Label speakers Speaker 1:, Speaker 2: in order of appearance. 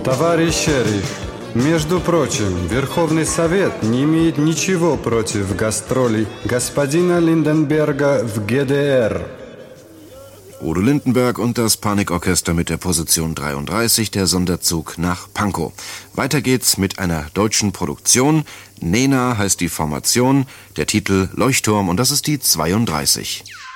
Speaker 1: Товарищ шериф, между прочим, Верховный Совет не имеет ничего против гастролей господина Lindenberger в ГДР.
Speaker 2: Udo Lindenberg und das Panikorchester mit der Position 33, der Sonderzug nach Pankow. Weiter geht's mit einer deutschen Produktion. Nena heißt die Formation, der Titel Leuchtturm und das ist die 32.